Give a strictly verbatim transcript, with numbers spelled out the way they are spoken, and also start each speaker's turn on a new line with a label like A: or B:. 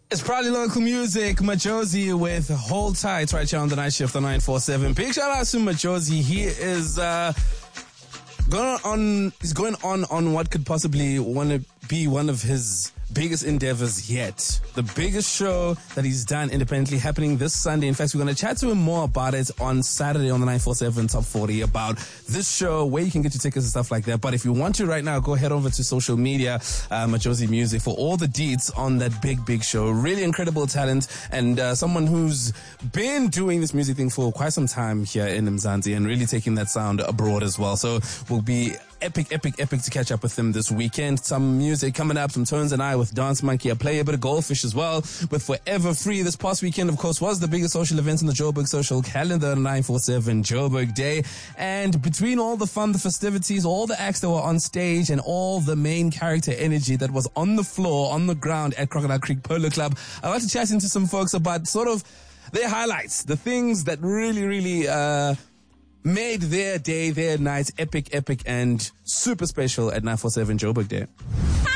A: It's probably local music. Majozi with Hold Tight right here on the night shift on nine four seven. Big shout out to Majozi. He is uh, going on. He's going on on what could possibly want to be one of his biggest endeavors yet. The biggest show that he's done independently happening this Sunday. In fact, we're going to chat to him more about it on Saturday on the nine four seven Top forty about this show, where you can get your tickets and stuff like that. But if you want to right now, go head over to social media, uh, Majozi Music, for all the deets on that big, big show. Really incredible talent and uh, someone who's been doing this music thing for quite some time here in Mzansi and really taking that sound abroad as well. So we'll be epic, epic, epic to catch up with him this weekend. Some music coming up, some Tones and I with Dance Monkey. I play a bit of Goldfish as well with Forever Free. This past weekend, of course, was the biggest social event in the Joburg social calendar, nine four seven Joburg Day. And between all the fun, the festivities, all the acts that were on stage and all the main character energy that was on the floor, on the ground at Crocodile Creek Polo Club, I like to chat into some folks about sort of their highlights, the things that really, really, uh, made their day, their night epic, epic, and super special at nine four seven Joburg Day.